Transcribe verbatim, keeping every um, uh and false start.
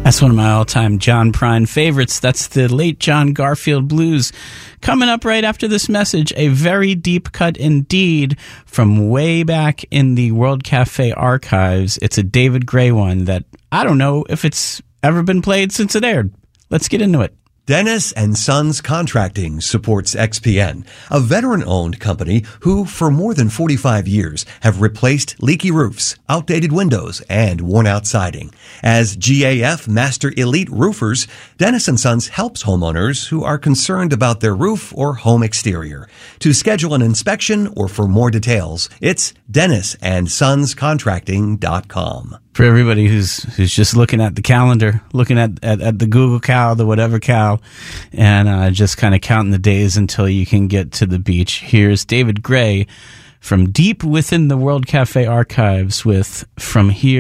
That's one of my all-time John Prine favorites. That's the late John Garfield Blues. Coming up right after this message, a very deep cut indeed from way back in the World Cafe archives. It's a David Gray one that I don't know if it's ever been played since it aired. Let's get into it. Dennis and Sons Contracting supports X P N, a veteran-owned company who, for more than forty-five years, have replaced leaky roofs, outdated windows, and worn-out siding. As G A F Master Elite Roofers, Dennis and Sons helps homeowners who are concerned about their roof or home exterior. To schedule an inspection or for more details, it's dennis and sons contracting dot com. For everybody who's who's just looking at the calendar, looking at, at, at the Google Cal, the whatever Cal, and uh, just kind of counting the days until you can get to the beach, here's David Gray from deep within the World Cafe archives with From Here